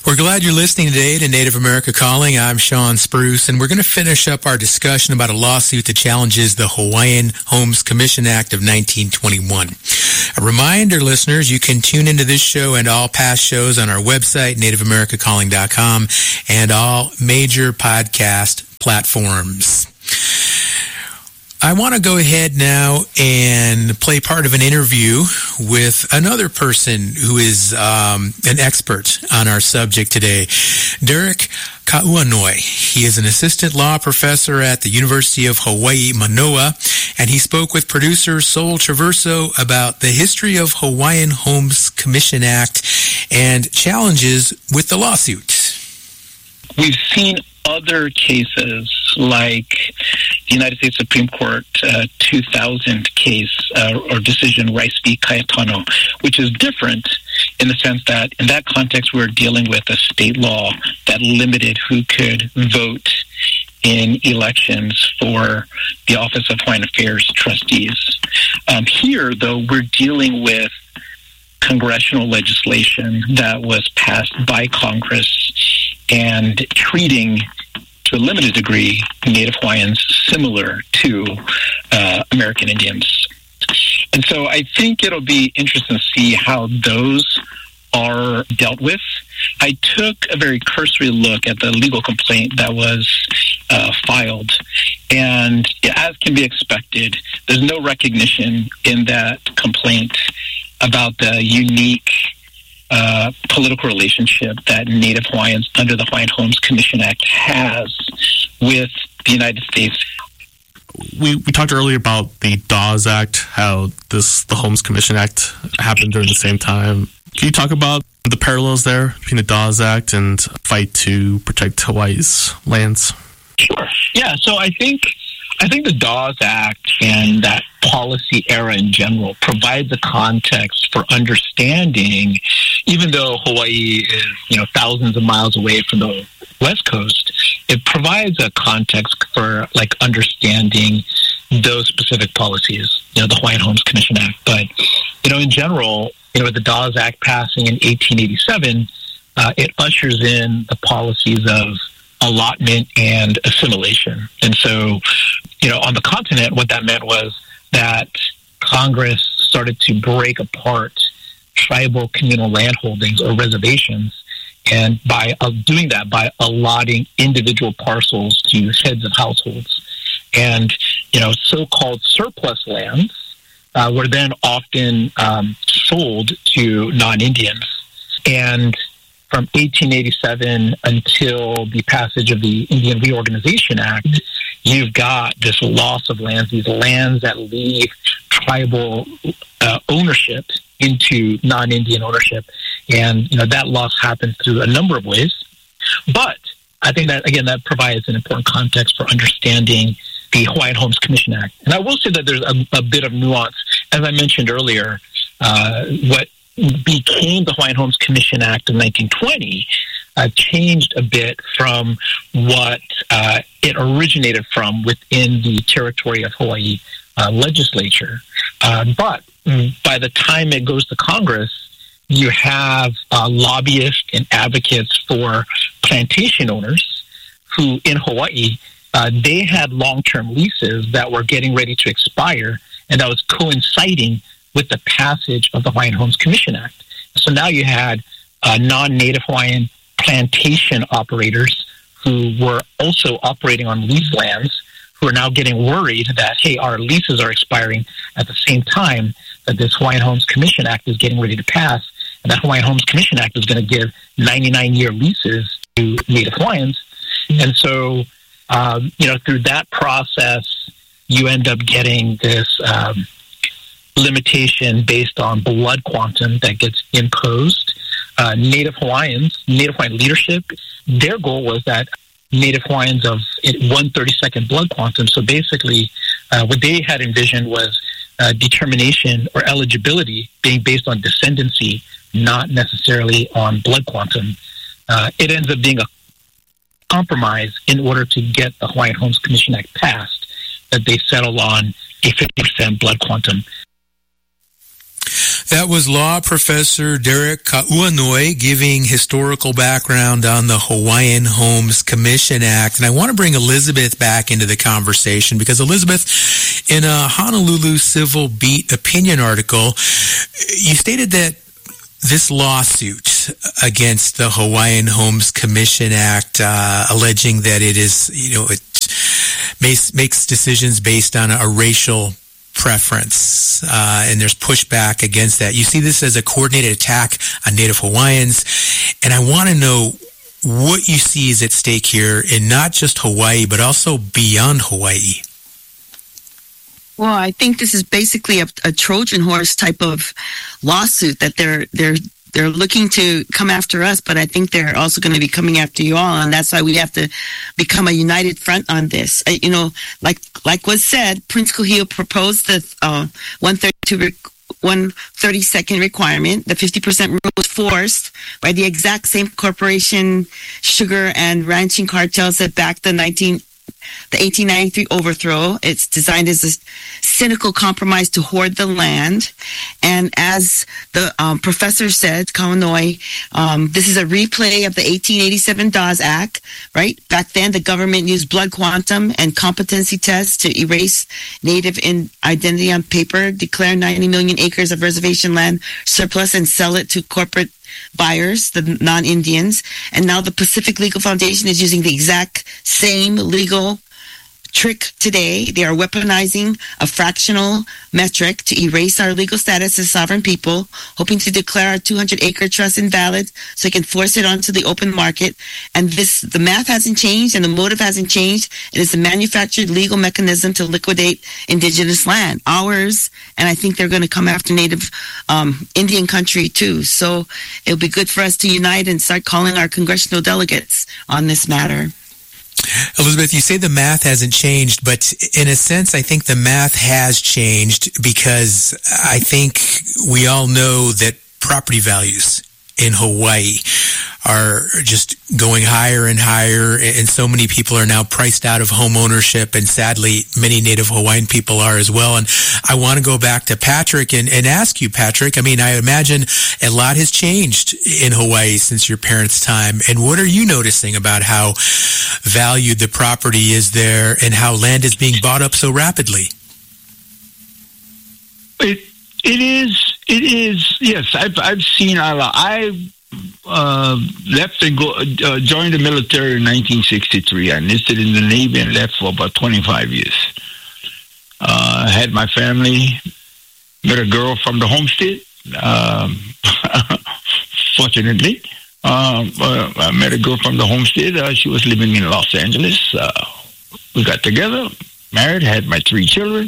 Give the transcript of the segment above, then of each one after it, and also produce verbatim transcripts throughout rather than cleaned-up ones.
We're glad you're listening today to Native America Calling. I'm Sean Spruce, and we're going to finish up our discussion about a lawsuit that challenges the Hawaiian Homes Commission Act of nineteen twenty-one. A reminder, listeners, you can tune into this show and all past shows on our website, native america calling dot com, and all major podcast platforms. I want to go ahead now and play part of an interview with another person who is um, an expert on our subject today, Derek Kauanoi. He is an assistant law professor at the University of Hawaii, Manoa, and he spoke with producer Sol Traverso about the history of Hawaiian Homes Commission Act and challenges with the lawsuit. We've seen other cases like the United States Supreme Court uh, two thousand case uh, or decision, Rice v. Cayetano, which is different in the sense that in that context we're dealing with a state law that limited who could vote in elections for the Office of Hawaiian Affairs trustees. Um, here, though, we're dealing with congressional legislation that was passed by Congress and treating, to a limited degree, Native Hawaiians similar to uh, American Indians. And so I think it'll be interesting to see how those are dealt with. I took a very cursory look at the legal complaint that was uh, filed, and as can be expected, there's no recognition in that complaint about the unique Uh, political relationship that Native Hawaiians under the Hawaiian Homes Commission Act has with the United States. We we talked earlier about the Dawes Act, how this the Homes Commission Act happened during the same time. Can you talk about the parallels there between the Dawes Act and fight to protect Hawaii's lands? Sure. Yeah. So I think I think the Dawes Act and that policy era in general provides a context for understanding, even though Hawaii is, you know, thousands of miles away from the West Coast, it provides a context for, like, understanding those specific policies, you know, the Hawaiian Homes Commission Act. But, you know, in general, you know, with the Dawes Act passing in eighteen eighty-seven, uh, it ushers in the policies of allotment and assimilation. And so, you know, on the continent, what that meant was that Congress started to break apart tribal communal land holdings or reservations, and by uh, doing that, by allotting individual parcels to heads of households. And, you know, so-called surplus lands uh, were then often um, sold to non-Indians. And from eighteen eighty-seven until the passage of the Indian Reorganization Act, you've got this loss of lands, these lands that leave tribal uh, ownership into non-Indian ownership. And, you know, that loss happens through a number of ways. But I think that, again, that provides an important context for understanding the Hawaiian Homes Commission Act. And I will say that there's a, a bit of nuance. As I mentioned earlier, uh, what became the Hawaiian Homes Commission Act of nineteen twenty uh, changed a bit from what uh, it originated from within the territory of Hawaii uh, legislature. Uh, but by the time it goes to Congress, you have uh, lobbyists and advocates for plantation owners who, in Hawaii, uh, they had long-term leases that were getting ready to expire, and that was coinciding with the passage of the Hawaiian Homes Commission Act. So now you had uh, non-Native Hawaiian plantation operators who were also operating on lease lands, who are now getting worried that, hey, our leases are expiring at the same time that this Hawaiian Homes Commission Act is getting ready to pass, and that Hawaiian Homes Commission Act is going to give ninety-nine year leases to Native Hawaiians. And so, um, you know, through that process, you end up getting this um, limitation based on blood quantum that gets imposed. Uh, Native Hawaiians, Native Hawaiian leadership, their goal was that Native Hawaiians of one thirty-second blood quantum. So basically, uh, what they had envisioned was uh, determination or eligibility being based on descendancy, not necessarily on blood quantum. Uh, it ends up being a compromise in order to get the Hawaiian Homes Commission Act passed, that they settle on a fifty percent blood quantum. That was law professor Derek Kauanoe giving historical background on the Hawaiian Homes Commission Act. And I want to bring Elizabeth back into the conversation because, Elizabeth, in a Honolulu Civil Beat opinion article, you stated that this lawsuit against the Hawaiian Homes Commission Act, uh, alleging that it is, you know, it makes, makes decisions based on a, a racial preference, uh, and there's pushback against that. You see this as a coordinated attack on Native Hawaiians, and I want to know what you see is at stake here in not just Hawaii, but also beyond Hawaii. Well, I think this is basically a, a Trojan horse type of lawsuit that they're they're they're looking to come after us, but I think they're also going to be coming after you all, and that's why we have to become a united front on this. Uh, you know, like like was said, Prince Kuhio proposed the uh, one thirty-second requirement. The fifty percent rule was forced by the exact same corporation, sugar and ranching cartels that backed the nineteen. The eighteen ninety-three overthrow. It's designed as a cynical compromise to hoard the land. And as the um, professor said, Kauanoe, um, this is a replay of the eighteen eighty-seven Dawes Act, right? Back then, the government used blood quantum and competency tests to erase Native in identity on paper, declare ninety million acres of reservation land surplus, and sell it to corporate buyers, the non-Indians. And now the Pacific Legal Foundation is using the exact same legal trick today. They are weaponizing a fractional metric to erase our legal status as sovereign people, hoping to declare our two hundred acre trust invalid so they can force it onto the open market. And this, the math hasn't changed and the motive hasn't changed. It is a manufactured legal mechanism to liquidate indigenous land, ours, and I think they're going to come after Native um, Indian country too. So it'll be good for us to unite and start calling our congressional delegates on this matter. Elizabeth, you say the math hasn't changed, but in a sense, I think the math has changed because I think we all know that property values in Hawaii are just going higher and higher, and so many people are now priced out of home ownership, and sadly, many Native Hawaiian people are as well. And I want to go back to Patrick and, and ask you, Patrick, I mean, I imagine a lot has changed in Hawaii since your parents' time, and what are you noticing about how valued the property is there and how land is being bought up so rapidly? It It is, it is, yes, I've, I've seen a lot. I uh, left and go, uh, joined the military in nineteen sixty-three. I enlisted in the Navy and left for about twenty-five years. Uh, I had my family, met a girl from the homestead, um, fortunately. Um, uh, I met a girl from the homestead. Uh, she was living in Los Angeles. Uh, we got together, married, had my three children.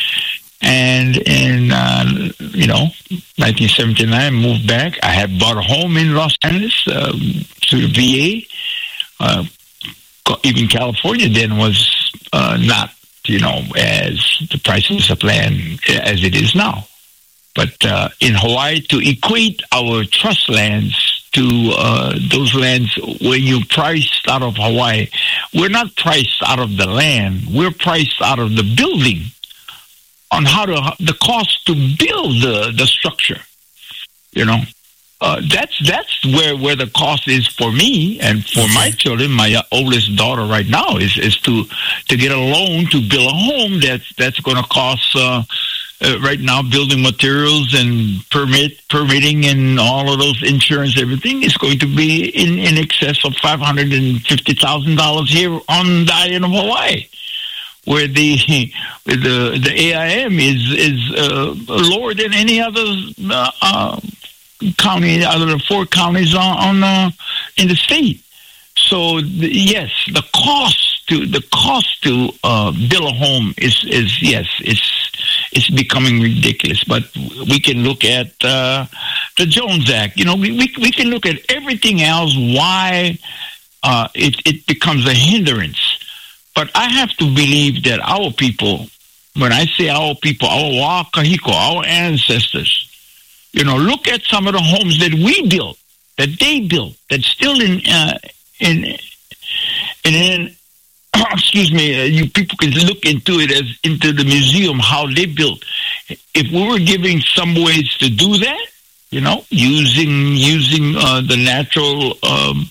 And in, uh, you know, nineteen seventy-nine, moved back. I had bought a home in Los Angeles uh, through the V A. Uh, even California then was uh, not, you know, as the prices of land as it is now. But uh, in Hawaii, to equate our trust lands to uh, those lands, when you priced out of Hawaii, we're not priced out of the land. We're priced out of the building. On how to the cost to build the, the structure, you know, uh, that's that's where, where the cost is for me and for okay. my children. My oldest daughter right now is, is to to get a loan to build a home that's that's going to cost uh, uh, right now building materials and permit permitting and all of those insurance, everything is going to be in, in excess of five hundred and fifty thousand dollars here on the island of Hawaii, where the where the the A I M is is uh, lower than any other uh, uh, county, other than four counties on, on uh, in the state. So the, yes, the cost to the cost to uh, build a home is is yes, it's it's becoming ridiculous. But we can look at uh, the Jones Act. You know, we, we we can look at everything else. Why uh, it it becomes a hindrance. But I have to believe that our people, when I say our people, our wā kahiko, our ancestors, you know, look at some of the homes that we built, that they built, that's still in uh, in in excuse me, uh, you people can look into it as into the museum, how they built. If we were giving some ways to do that, you know, using using uh, the natural um,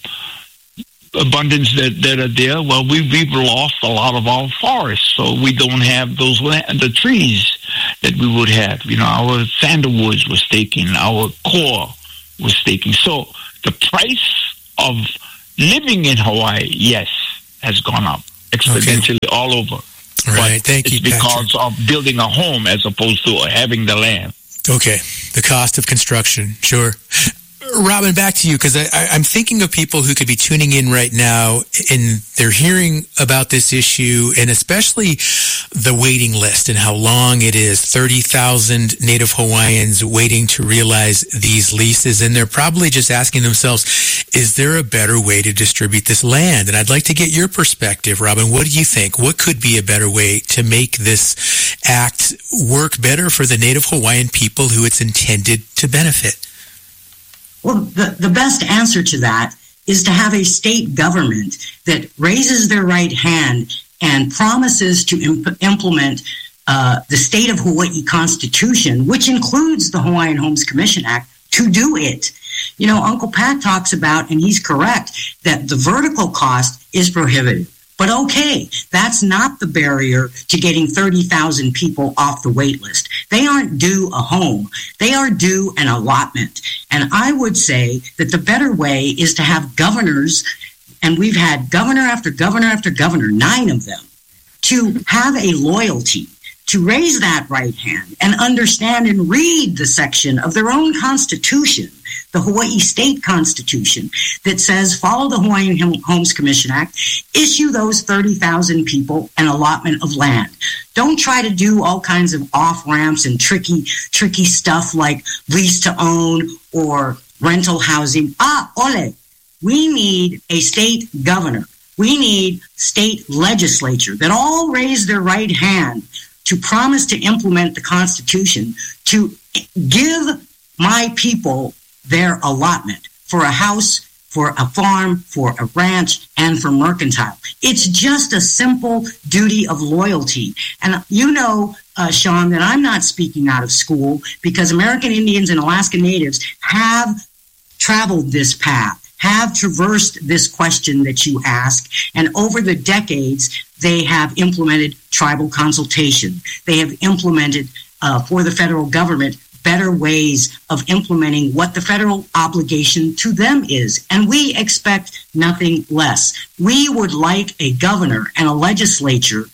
abundance that, that are there, well, we, we've lost a lot of our forests, so we don't have those land, the trees that we would have. You know, our sandalwoods was taken, our core was taken. So the price of living in Hawaii, yes, has gone up exponentially okay. all over. All right, but thank it's you, because Patrick. of building a home as opposed to having the land. Okay, the cost of construction, sure. Robin, back to you, because I'm thinking of people who could be tuning in right now, and they're hearing about this issue, and especially the waiting list and how long it is. thirty thousand Native Hawaiians waiting to realize these leases, and they're probably just asking themselves, is there a better way to distribute this land? And I'd like to get your perspective, Robin. What do you think? What could be a better way to make this act work better for the Native Hawaiian people who it's intended to benefit? Well, the, the best answer to that is to have a state government that raises their right hand and promises to imp- implement uh, the state of Hawaii Constitution, which includes the Hawaiian Homes Commission Act, to do it. You know, Uncle Pat talks about, and he's correct, that the vertical cost is prohibitive. But okay, that's not the barrier to getting thirty thousand people off the wait list. They aren't due a home. They are due an allotment. And I would say that the better way is to have governors, and we've had governor after governor after governor, nine of them, to have a loyalty, to raise that right hand and understand and read the section of their own constitution, the Hawaii State Constitution, that says follow the Hawaiian Homes Commission Act, issue those thirty thousand people an allotment of land. Don't try to do all kinds of off-ramps and tricky, tricky stuff like lease to own or rental housing. Ah, ole, we need a state governor. We need state legislature that all raise their right hand to promise to implement the Constitution, to give my people their allotment for a house, for a farm, for a ranch, and for mercantile. It's just a simple duty of loyalty. And you know, uh, Sean, that I'm not speaking out of school, because American Indians and Alaska Natives have traveled this path, have traversed this question that you ask, and over the decades, they have implemented tribal consultation. They have implemented, uh, for the federal government, better ways of implementing what the federal obligation to them is. And we expect nothing less. We would like a governor and a legislature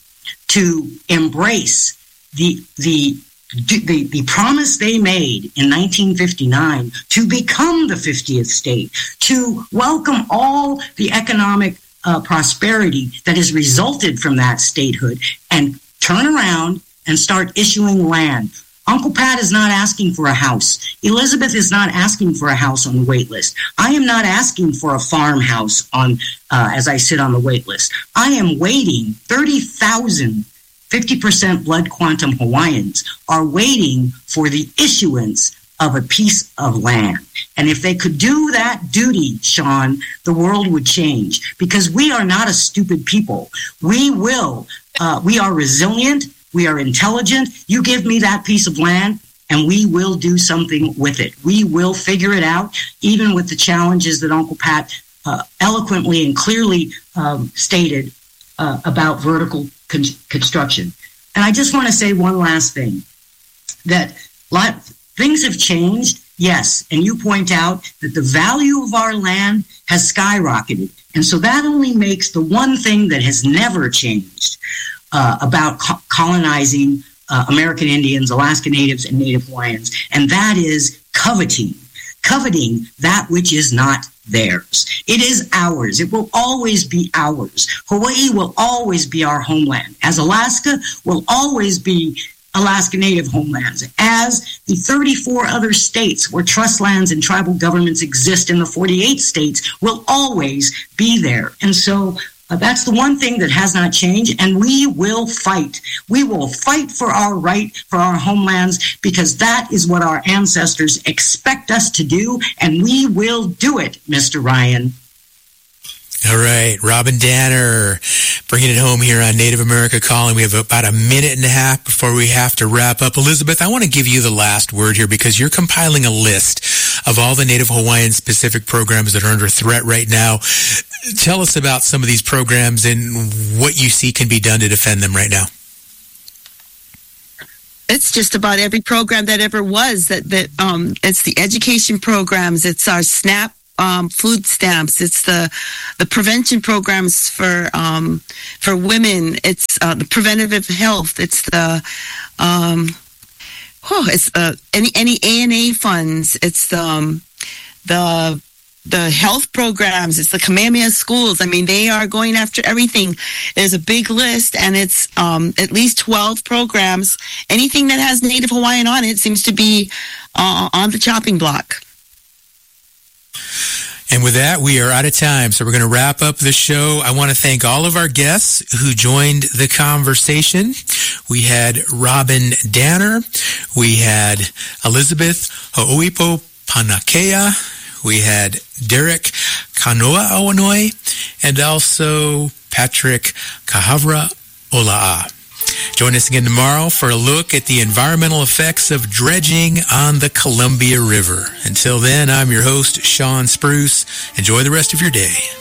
to embrace the the the, the promise they made in nineteen fifty-nine to become the fiftieth state, to welcome all the economic uh, prosperity that has resulted from that statehood, and turn around and start issuing land. Uncle Pat is not asking for a house. Elizabeth is not asking for a house on the wait list. I am not asking for a farmhouse on uh, as I sit on the wait list. I am waiting. thirty thousand, fifty percent blood quantum Hawaiians are waiting for the issuance of a piece of land. And if they could do that duty, Sean, the world would change, because we are not a stupid people. We will. Uh, we are resilient. We are intelligent. You give me that piece of land, and we will do something with it. We will figure it out, even with the challenges that Uncle Pat uh, eloquently and clearly um, stated uh, about vertical con- construction. And I just want to say one last thing, that lot, things have changed, yes, and you point out that the value of our land has skyrocketed. And so that only makes the one thing that has never changed Uh, about co- colonizing uh, American Indians, Alaska Natives, and Native Hawaiians, and that is coveting. Coveting that which is not theirs. It is ours. It will always be ours. Hawaii will always be our homeland, as Alaska will always be Alaska Native homelands, as the thirty-four other states where trust lands and tribal governments exist in the forty-eight states will always be there. And so Uh, that's the one thing that has not changed, and we will fight. We will fight for our right, for our homelands, because that is what our ancestors expect us to do, and we will do it, Mister Ryan. All right, Robin Danner, Bringing it home here on Native America Calling. We have about a minute and a half before we have to wrap up. Elizabeth, I want to give you the last word here because you're compiling a list of all the Native Hawaiian specific programs that are under threat right now. Tell us about some of these programs and what you see can be done to defend them right now. It's just about every program that ever was. That that um, it's the education programs. It's our SNAP um, food stamps. It's the the prevention programs for um, for women. It's uh, the preventative health. It's the um, oh, it's uh, any any A and A funds. It's the um, the the health programs. It's the Kamehameha schools. I mean, they are going after everything. There's a big list, and it's um, at least twelve programs. Anything that has Native Hawaiian on it seems to be uh, on the chopping block. And with that, we are out of time, so we're going to wrap up the show. I want to thank all of our guests who joined the conversation. We had Robin Danner. We had Elizabeth Ho'oipo Panakea. We had Derek Kanoa Awanoi, and also Patrick Kahavra Ola'a. Join us again tomorrow for a look at the environmental effects of dredging on the Columbia River. Until then, I'm your host, Sean Spruce. Enjoy the rest of your day.